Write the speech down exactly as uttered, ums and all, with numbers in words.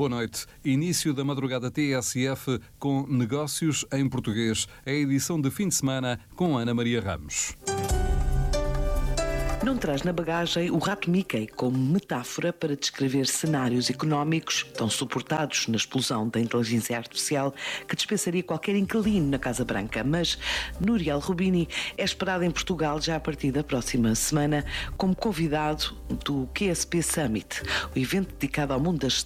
Boa noite. Início da madrugada T S F com Negócios em Português. É a edição de fim de semana com Ana Maria Ramos. Não traz na bagagem o rato Mickey como metáfora para descrever cenários económicos tão suportados na explosão da inteligência artificial que dispensaria qualquer inquilino na Casa Branca, mas Nouriel Roubini é esperado em Portugal já a partir da próxima semana como convidado do Q S P Summit, o evento dedicado ao mundo das